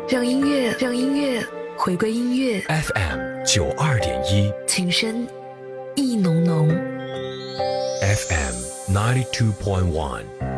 让音乐回归音乐。 FM 92.1， 情深意浓浓。 FM 92.1